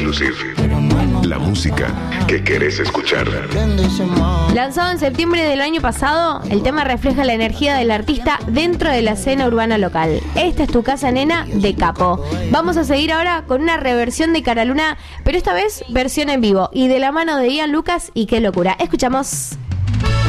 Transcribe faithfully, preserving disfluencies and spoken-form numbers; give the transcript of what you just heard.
Exclusive. La música que querés escuchar. Lanzado en septiembre del año pasado, el tema refleja la energía del artista dentro de la escena urbana local. Esta es tu casa, nena, de Capo. Vamos a seguir ahora con una reversión de Cara Luna, pero esta vez versión en vivo y de la mano de Ian Lucas y Qué Locura. Escuchamos.